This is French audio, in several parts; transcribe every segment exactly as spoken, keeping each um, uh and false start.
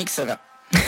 ça là.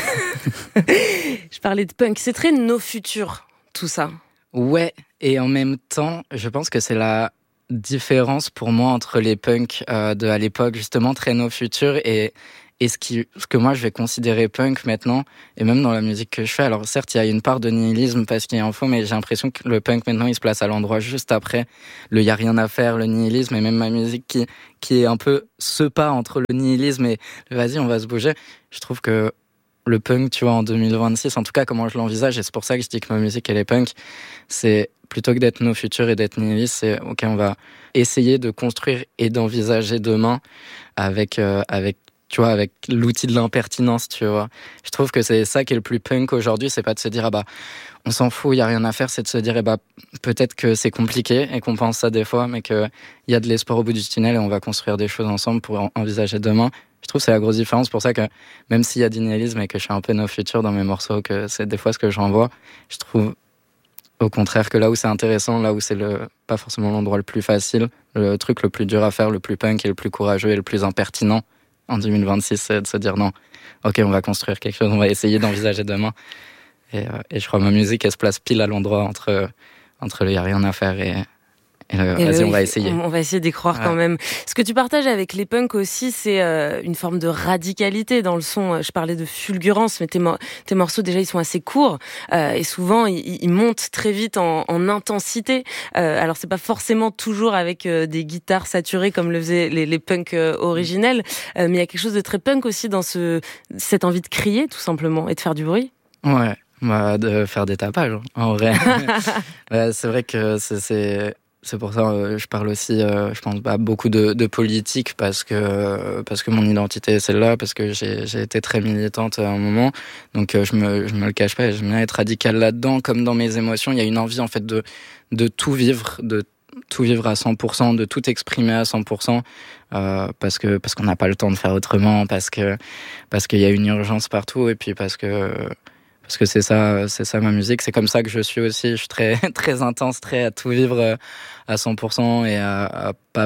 Je parlais de punk, c'est très nos futurs, tout ça. Ouais, et en même temps, je pense que c'est la différence pour moi entre les punks euh, de à l'époque, justement, très nos futurs, et, et ce, qui, ce que moi je vais considérer punk maintenant, et même dans la musique que je fais. Alors certes, il y a une part de nihilisme parce qu'il y a un faux, mais j'ai l'impression que le punk maintenant, il se place à l'endroit juste après le « y a rien à faire », le nihilisme, et même ma musique qui, qui est un peu ce pas entre le nihilisme et le « vas-y, on va se bouger ». Je trouve que le punk, tu vois, en deux mille vingt-six, en tout cas, comment je l'envisage, et c'est pour ça que je dis que ma musique, elle est punk, c'est plutôt que d'être nos futurs et d'être nihiliste, c'est, ok, on va essayer de construire et d'envisager demain avec, euh, avec, tu vois, avec l'outil de l'impertinence, tu vois. Je trouve que c'est ça qui est le plus punk aujourd'hui, c'est pas de se dire, ah bah, on s'en fout, il y a rien à faire, c'est de se dire, eh bah, peut-être que c'est compliqué et qu'on pense ça des fois, mais qu'il y a de l'espoir au bout du tunnel et on va construire des choses ensemble pour envisager demain. Je trouve que c'est la grosse différence, pour ça que même s'il y a du nihilisme et que je suis un peu no future dans mes morceaux, que c'est des fois ce que j'envoie, je trouve au contraire que là où c'est intéressant, là où c'est le, pas forcément l'endroit le plus facile, le truc le plus dur à faire, le plus punk et le plus courageux et le plus impertinent en deux mille vingt-six, c'est de se dire non, ok, on va construire quelque chose, on va essayer d'envisager demain. Et, euh, et je crois que ma musique, elle se place pile à l'endroit entre, entre le y a rien à faire et... Et le, et vas-y, le, on va essayer. On va essayer d'y croire ouais. quand même. Ce que tu partages avec les punks aussi, c'est euh, une forme de radicalité dans le son. Je parlais de fulgurance, mais tes, mo- tes morceaux, déjà, ils sont assez courts. Euh, et souvent, ils, ils montent très vite en, en intensité. Euh, alors, c'est pas forcément toujours avec euh, des guitares saturées comme le faisaient les, les punks euh, originels. Euh, mais il y a quelque chose de très punk aussi dans ce, cette envie de crier, tout simplement, et de faire du bruit. Ouais, bah, de faire des tapages, en vrai. ouais, c'est vrai que c'est... c'est... C'est pour ça que je parle aussi, euh, je pense, bah, beaucoup de, de politique parce que parce que mon identité est celle-là, parce que j'ai, j'ai été très militante à un moment, donc euh, je me je me le cache pas, j'aime bien être radical là-dedans, comme dans mes émotions, il y a une envie en fait de de tout vivre, de tout vivre à cent pour cent, de tout exprimer à cent pour cent, euh, parce que parce qu'on n'a pas le temps de faire autrement, parce que parce qu'il y a une urgence partout, et puis parce que Parce que c'est ça, c'est ça ma musique. C'est comme ça que je suis aussi. Je suis très, très intense, très à tout vivre à cent pour cent et à, à, pas,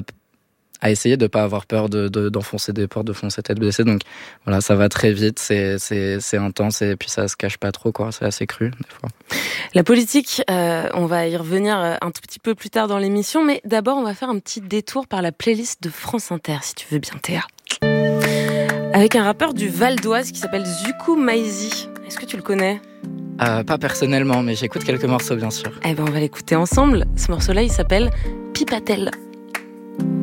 à essayer de pas avoir peur de, de, d'enfoncer des portes, de foncer tête baissée. Donc voilà, ça va très vite, c'est, c'est, c'est intense et puis ça se cache pas trop, quoi. C'est assez cru, des fois. La politique, euh, on va y revenir un tout petit peu plus tard dans l'émission, mais d'abord, on va faire un petit détour par la playlist de France Inter, si tu veux bien, Théa. Avec un rappeur du Val d'Oise qui s'appelle Zuku Maizi. Est-ce que tu le connais ? euh, Pas personnellement, mais j'écoute quelques morceaux, bien sûr. Eh ben, on va l'écouter ensemble. Ce morceau-là, il s'appelle Pipatel.